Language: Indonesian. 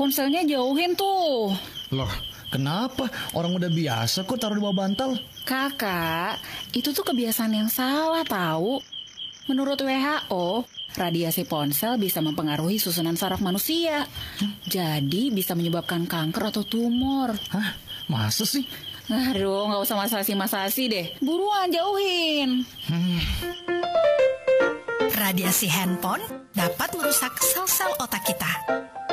ponselnya jauhin tuh. Loh, kenapa? Orang udah biasa kok taruh di bawah bantal. Kakak, itu tuh kebiasaan yang salah tahu. Menurut WHO, radiasi ponsel bisa mempengaruhi susunan saraf manusia. Jadi bisa menyebabkan kanker atau tumor. Hah? Masa sih? Aduh, nggak usah masasi-masasi deh. Buruan jauhin. Radiasi handphone dapat merusak sel-sel otak kita.